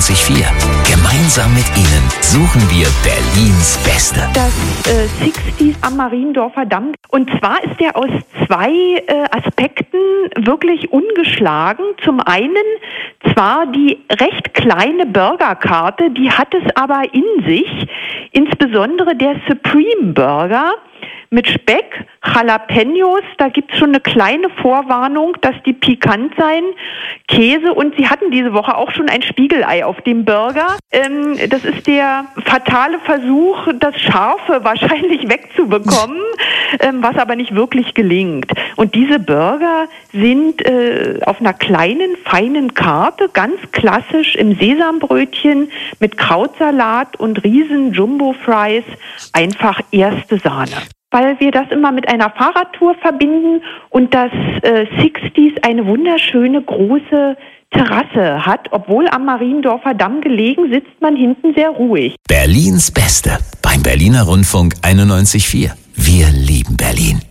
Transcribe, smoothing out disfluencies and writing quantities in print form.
91.4. Gemeinsam mit Ihnen suchen wir Berlins Beste. Das 60s am Mariendorfer Damm. Und zwar ist der aus zwei Aspekten wirklich ungeschlagen. Zum einen zwar die recht kleine Burgerkarte, die hat es aber in sich. Insbesondere der Supreme Burger mit Speck, Jalapenos, da gibt's schon eine kleine Vorwarnung, dass die pikant sein, Käse, und sie hatten diese Woche auch schon ein Spiegelei auf dem Burger. Das ist der fatale Versuch, das Scharfe wahrscheinlich wegzubekommen, was aber nicht wirklich gelingt. Und diese Burger sind auf einer kleinen, feinen Karte, ganz klassisch im Sesambrötchen mit Krautsalat und riesen Jumbo-Fries, einfach erste Sahne. Weil wir das immer mit einer Fahrradtour verbinden und das 60s eine wunderschöne große Terrasse hat. Obwohl am Mariendorfer Damm gelegen, sitzt man hinten sehr ruhig. Berlins Beste beim Berliner Rundfunk 91.4. Wir lieben Berlin.